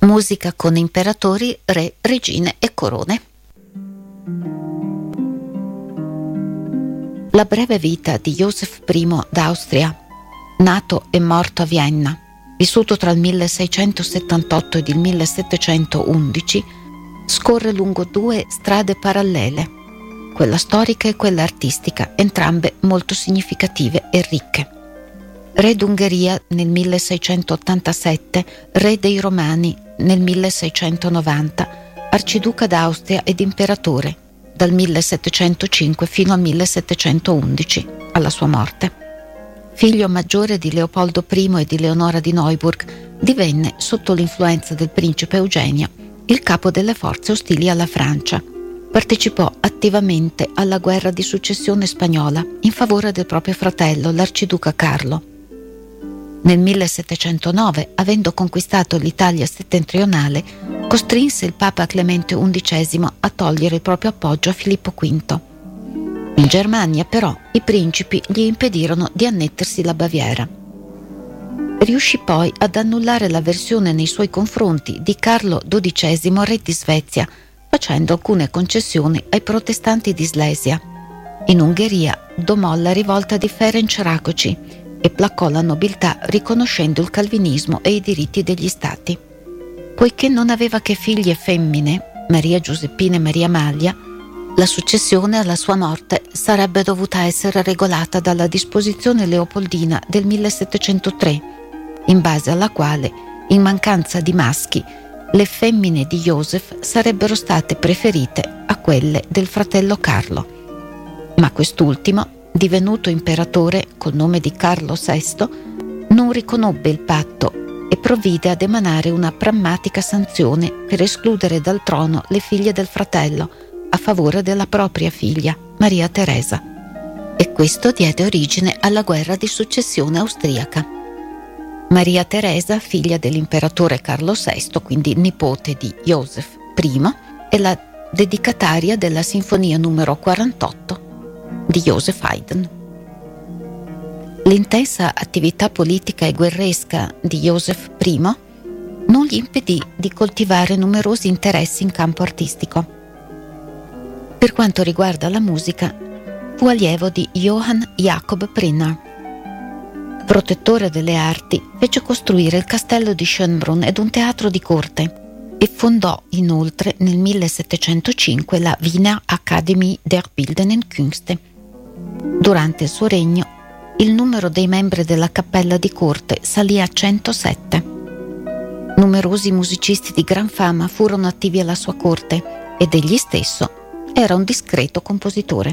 Musica con imperatori, re, regine e corone. La breve vita di Joseph I d'Austria, nato e morto a Vienna, vissuto tra il 1678 ed il 1711, scorre lungo due strade parallele, quella storica e quella artistica, entrambe molto significative e ricche. Re d'Ungheria nel 1687, re dei Romani nel 1690, arciduca d'Austria ed imperatore dal 1705 fino al 1711, alla sua morte. Figlio maggiore di Leopoldo I e di Leonora di Neuburg, divenne, sotto l'influenza del principe Eugenio, il capo delle forze ostili alla Francia. Partecipò attivamente alla guerra di successione spagnola in favore del proprio fratello, l'arciduca Carlo. Nel 1709, avendo conquistato l'Italia settentrionale, costrinse il Papa Clemente XI a togliere il proprio appoggio a Filippo V. In Germania, però, i principi gli impedirono di annettersi la Baviera. Riuscì poi ad annullare l'avversione nei suoi confronti di Carlo XII, re di Svezia, facendo alcune concessioni ai protestanti di Slesia. In Ungheria domò la rivolta di Ferenc Rákóczi e placò la nobiltà riconoscendo il calvinismo e i diritti degli stati. Poiché non aveva che figlie femmine, Maria Giuseppina e Maria Amalia, la successione alla sua morte sarebbe dovuta essere regolata dalla disposizione leopoldina del 1703, in base alla quale, in mancanza di maschi, le femmine di Joseph sarebbero state preferite a quelle del fratello Carlo. Ma quest'ultimo, divenuto imperatore col nome di Carlo VI, non riconobbe il patto e provvide ad emanare una prammatica sanzione per escludere dal trono le figlie del fratello a favore della propria figlia, Maria Teresa. E questo diede origine alla guerra di successione austriaca. Maria Teresa, figlia dell'imperatore Carlo VI, quindi nipote di Joseph I, è la dedicataria della sinfonia numero 48 di Joseph Haydn. L'intensa attività politica e guerresca di Joseph I non gli impedì di coltivare numerosi interessi in campo artistico. Per quanto riguarda la musica, fu allievo di Johann Jakob Prinner. Protettore delle arti, fece costruire il castello di Schönbrunn ed un teatro di corte e fondò inoltre nel 1705 la Wiener Akademie der Bildenden Künste. Durante il suo regno, il numero dei membri della cappella di corte salì a 107. Numerosi musicisti di gran fama furono attivi alla sua corte ed egli stesso era un discreto compositore.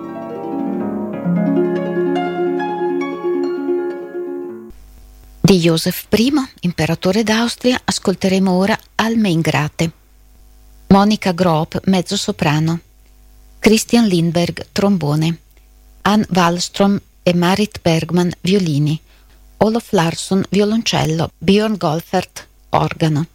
Di Joseph I, imperatore d'Austria, ascolteremo ora Alme ingrate. Monika Groop, mezzosoprano. Christian Lindberg, trombone. Ann Wallström e Marit Bergman, violini. Olof Larsson, violoncello. Björn Goldfert, organo.